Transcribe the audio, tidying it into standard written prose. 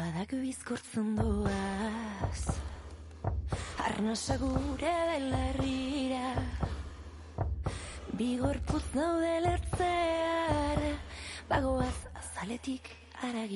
badak bizkortzen doaz, arnasa gure belarrira, bigorpuz daude lertzear, bagoaz azaletik aragi.